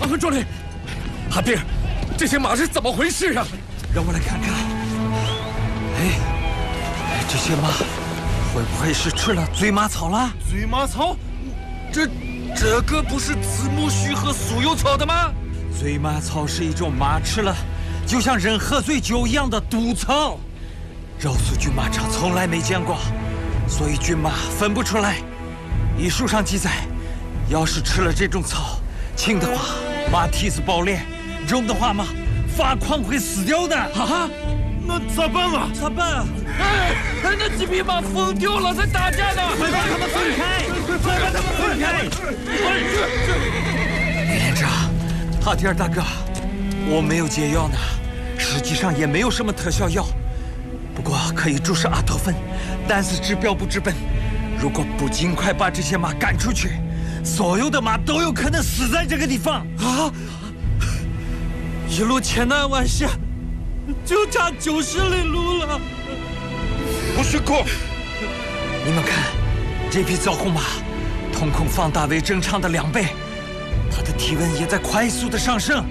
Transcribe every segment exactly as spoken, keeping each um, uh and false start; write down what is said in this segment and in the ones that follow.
长官助理，阿兵，这些马是怎么回事啊？ 让我来看看。哎，这些马会不会是吃了醉马草了？ 醉马草？ 这这个不是子母须和酥油草的吗？醉马草是一种马吃了就像人喝醉酒一样的毒草，绕苏军马场从来没见过，所以军马分不出来。医书上记载，要是吃了这种草，轻的话马蹄子爆裂，重的话嘛发狂会死掉的。 啊，那咋办啊？ 咋办？ 哎，那几匹马疯掉了，在打架呢！ 快把他们分开！快把他们分开！李连长，哈迪尔大哥，我没有解药呢，实际上也没有什么特效药，不过可以注射阿托芬，但是治标不治本。如果不尽快把这些马赶出去，所有的马都有可能死在这个地方啊！一路千难万险，就差九十里路了。 不许过！ 你们看，这匹枣红马，瞳孔放大为正常的两倍，它的体温也在快速的上升。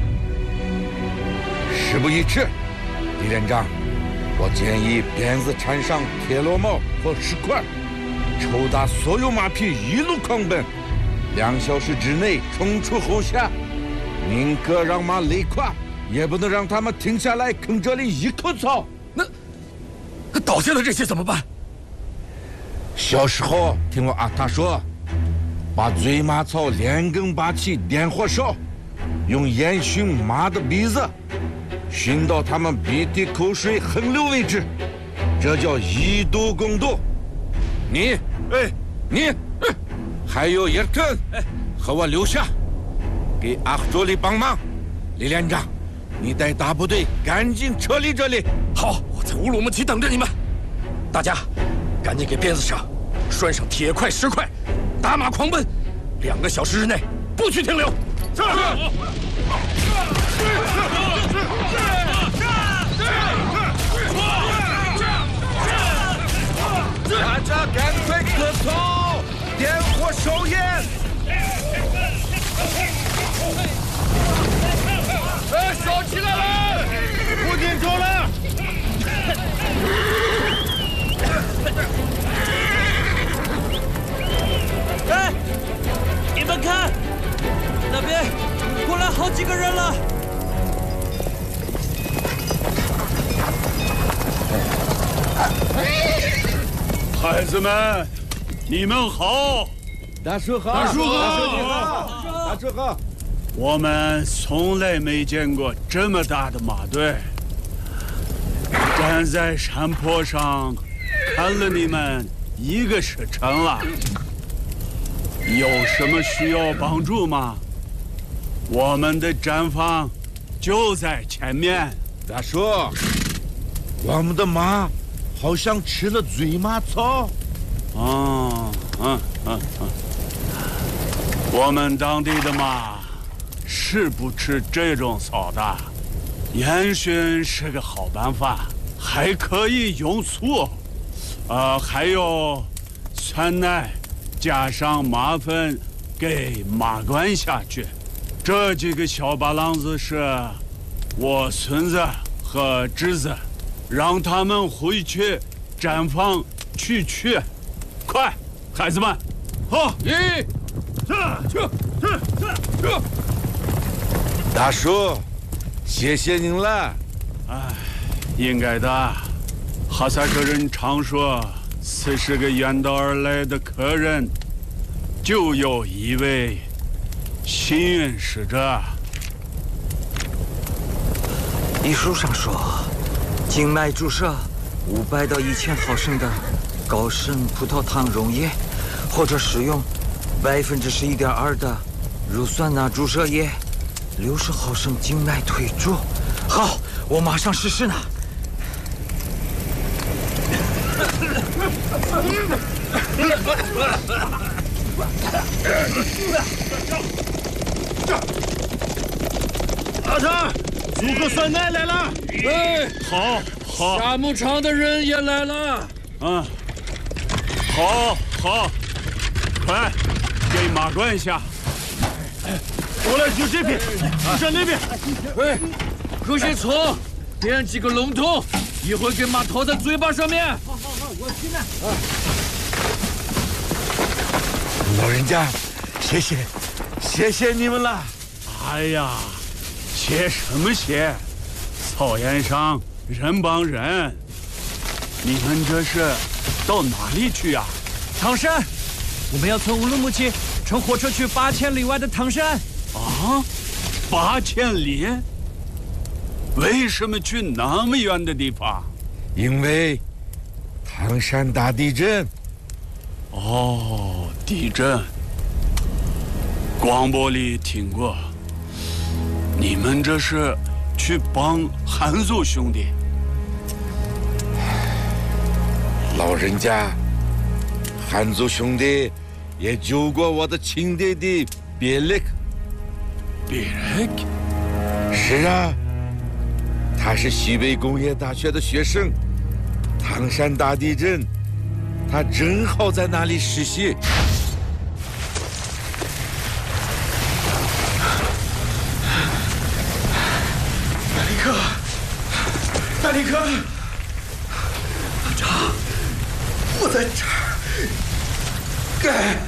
事不宜迟，李连长，我建议鞭子缠上铁螺帽和石块，抽打所有马匹，一路狂奔，两小时之内冲出后峡，宁可让马累垮，也不能让他们停下来啃这里一口草。 那那倒下的这些怎么办？ 小时候听我阿塔说，把醉马草连根拔起，点火烧，用烟熏马的鼻子，熏到他们鼻涕口水横流为止，这叫以毒攻毒。你，哎，你，哎，还有叶特，哎，和我留下，给阿助理帮忙。李连长，你带大部队赶紧撤离这里。 好，我在乌鲁木齐等着你们。大家，赶紧给鞭子上拴上铁块石块，打马狂奔，两个小时之内不许停留。是。 大家赶快割草，点火烧烟。 哎，烧起来了！ 不点着了！ 哎，你们看，那边过来好几个人了。 孩子们，你们好！ 大叔好， 大叔好， 大叔好，大叔好。 我们从来没见过这么大的马队，站在山坡上看了你们一个时辰了。有什么需要帮助吗？我们的毡房就在前面。 大叔，我们的马好像吃了醉马草。 哦，嗯嗯嗯，我们当地的马是不吃这种草的。烟熏是个好办法，还可以用醋，呃，还有酸奶，加上马粉给马灌下去。这几个小巴郎子是我孙子和侄子，让他们回去毡房去取。快，孩子们，好！ 一， 这这这这这。 大叔，谢谢您了。 哎，应该的。哈萨克人常说，四十个远道而来的客人，就有一位幸运使者。 医书上说，静脉注射五百到一千毫升的高渗葡萄糖溶液，或者使用百分之十一点二的乳酸钠注射液，六十毫升静脉推注。好，我马上实施呢。 阿汤，足够酸奶来了。 哎， 好，好。 沙牧场的人也来了。 嗯，好，好，快，给马灌下。 我来就这边，站那边。 喂，可些草，点几个龙头，一会儿给马套在嘴巴上面。好好好，我去呢。 老人家，谢谢，谢谢你们了。 哎呀，谢什么谢？草原上人帮人，你们这是到哪里去呀？ 唐山，我们要从乌鲁木齐乘火车去八千里外的唐山。 啊，八千里？为什么去那么远的地方？ 因为唐山大地震。 哦，地震。广播里听过。你们这是去帮汉族兄弟？ 老人家，汉族兄弟也救过我的亲爹爹别勒克。 别勒克？ 是啊，他是西北工业大学的学生。唐山大地震，他正好在那里实习。 大力克，大力克，长，我在这儿。该。